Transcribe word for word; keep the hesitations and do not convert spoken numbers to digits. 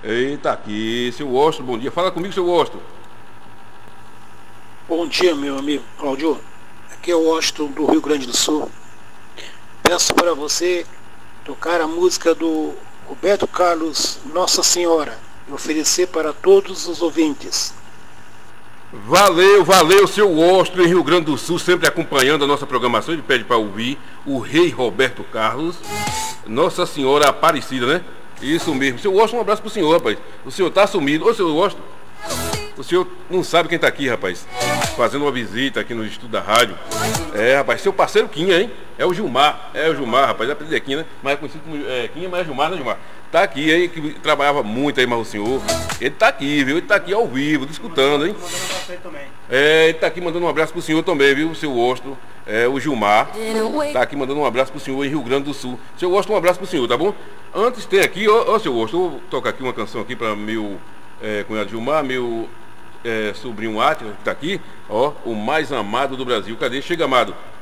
Eita, aqui, seu Osto, bom dia. Fala comigo, seu Osto. Bom dia, meu amigo Cláudio. Aqui é o Washington do Rio Grande do Sul. Peço para você tocar a música do Roberto Carlos, Nossa Senhora, e oferecer para todos os ouvintes. Valeu, valeu, seu Osto em Rio Grande do Sul, sempre acompanhando a nossa programação. Ele pede para ouvir o Rei Roberto Carlos, Nossa Senhora Aparecida, né? Isso mesmo. Seu Osto, um abraço pro senhor, rapaz. O senhor tá sumido. Ô, seu Osto, o senhor não sabe quem tá aqui, rapaz, fazendo uma visita aqui no estúdio da rádio. É, rapaz, seu parceiro Quinha, hein? É o Gilmar, é o Gilmar, rapaz, apelido é Quinha, né? Mas é conhecido como é, Quinha, mas é Gilmar, né, Gilmar? Tá aqui, aí, que trabalhava muito aí, mas o senhor, ele tá aqui, viu? Ele tá aqui ao vivo, escutando, hein? É, ele tá aqui mandando um abraço pro senhor também, viu? Seu Osto, é, o Gilmar, tá aqui mandando um abraço pro senhor em Rio Grande do Sul. Seu Osto, um abraço pro senhor, tá bom? Antes tem aqui, ó, ó seu Osto, vou tocar aqui uma canção aqui pra meu é, cunhado Gilmar, meu... É, sobrinho Átila, que tá aqui, ó, o mais amado do Brasil. Cadê? Chega, amado.